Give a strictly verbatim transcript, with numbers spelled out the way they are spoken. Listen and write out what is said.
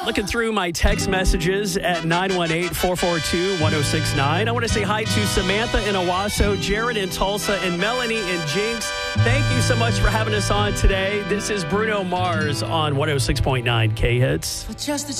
Looking through my text messages at nine one eight, four four two, one oh six nine. I want to say hi to Samantha in Owasso, Jared in Tulsa, and Melanie in Jinx. Thank you so much for having us on today. This is Bruno Mars on one oh six point nine K-Hits. For just a